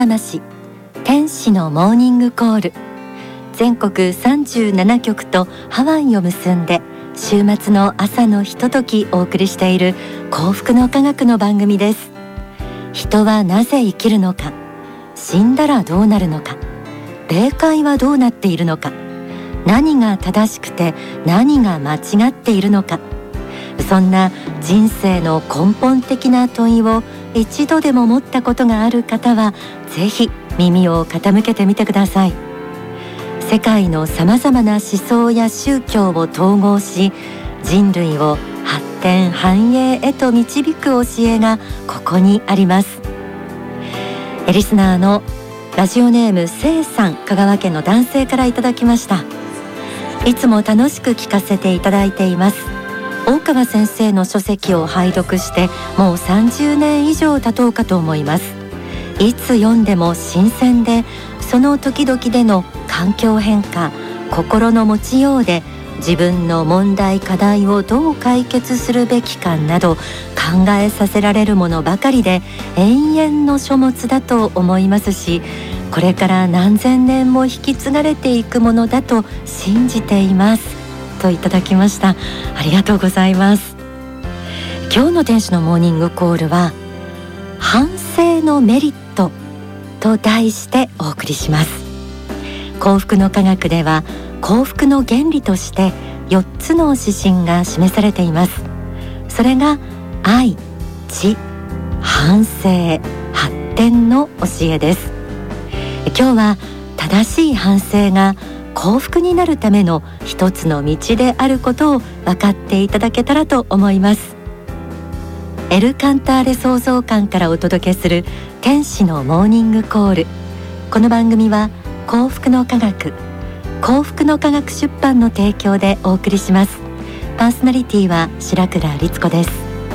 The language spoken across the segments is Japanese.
魂天使のモーニングコール、全国37局とハワイを結んで週末の朝のひとときお送りしている幸福の科学の番組です。人はなぜ生きるのか、死んだらどうなるのか、霊界はどうなっているのか、何が正しくて何が間違っているのか、そんな人生の根本的な問いを一度でも持ったことがある方はぜひ耳を傾けてみてください。世界のさまざまな思想や宗教を統合し、人類を発展繁栄へと導く教えがここにあります。リスナーのラジオネームせいさん、香川県の男性からいただきました。いつも楽しく聞かせていただいています。大川先生の書籍を拝読してもう30年以上経とうかと思います。いつ読んでも新鮮で、その時々での環境変化、心の持ちようで自分の問題課題をどう解決するべきかなど考えさせられるものばかりで、永遠の書物だと思いますし、これから何千年も引き継がれていくものだと信じていますといただきました。ありがとうございます。今日の天使のモーニングコールは反省のメリットと題してお送りします。幸福の科学では幸福の原理として4つの指針が示されています。それが愛、知、反省、発展の教えです。今日は正しい反省が幸福になるための一つの道であることを分かっていただけたらと思います。エル・カンターレ創造館からお届けする天使のモーニングコール。この番組は幸福の科学、幸福の科学出版の提供でお送りします。パーソナリティは白倉律子です。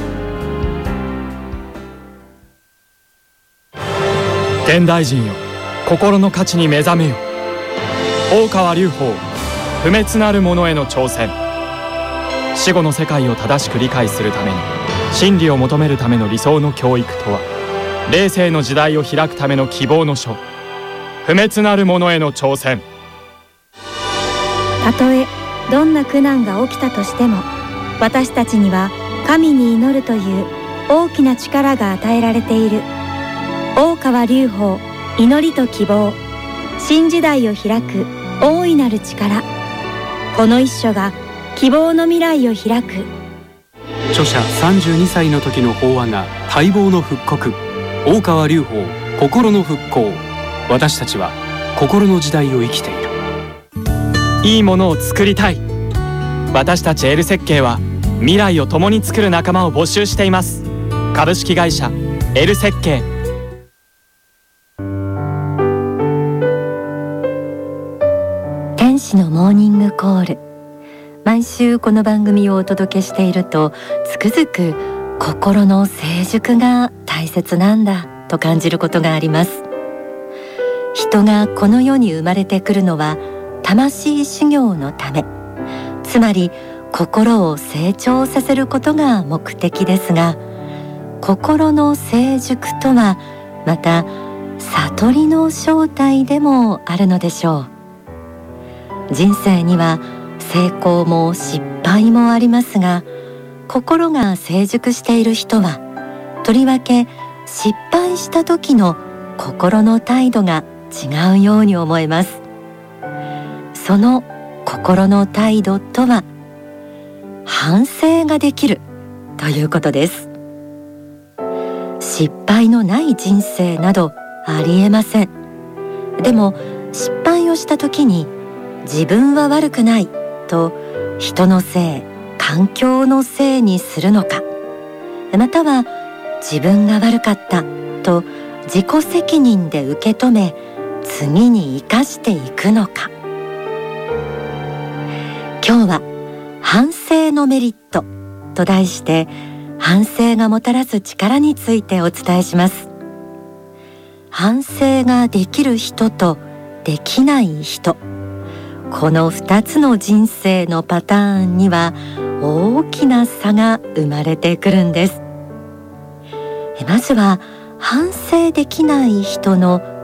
現代人よ、心の価値に目覚めよ。大川隆法、不滅なるものへの挑戦。死後の世界を正しく理解するために、真理を求めるための理想の教育とは、霊性の時代を開くための希望の書、不滅なるものへの挑戦。 たとえどんな苦難が起きたとしても、私たちには神に祈るという大きな力が与えられている。大川隆法、祈りと希望、新時代を開く大いなる力。この一書が希望の未来を開く。 著者32歳の時の法話が待望の復刻。大川隆法、心の復興。私たちは心の時代を生きている。 いいものを作りたい。私たち L 設計は未来を共に作る仲間を募集しています。株式会社 L 設計。 天使のモーニングコール。毎週この番組をお届けしていると、つくづく心の成熟が大切なんだと感じることがあります。人がこの世に生まれてくるのは魂修行のため、つまり心を成長させることが目的ですが、心の成熟とはまた悟りの正体でもあるのでしょう。人生には成功も失敗もありますが、心が成熟している人はとりわけ失敗した時の心の態度が違うように思えます。その心の態度とは、反省ができるということです。失敗のない人生などありえません。でも失敗をした時に自分は悪くないと人のせい、環境のせいにするのか、または自分が悪かったと自己責任で受け止め、次に生かしていくのか。今日は反省のメリットと題して、反省がもたらす力についてお伝えします。反省ができる人とできない人、この2つの人生のパターンには大きな差が生まれてくるんです。まずは反省できない人の